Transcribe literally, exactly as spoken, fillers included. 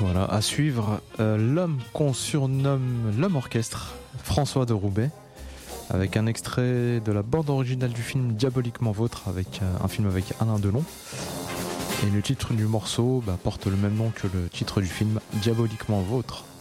Voilà, à suivre, euh, l'homme qu'on surnomme l'homme orchestre, François de Roubaix, avec un extrait de la bande originale du film Diaboliquement Vôtre, avec euh, un film avec Alain Delon. Et le titre du morceau bah, porte le même nom que le titre du film Diaboliquement Vôtre.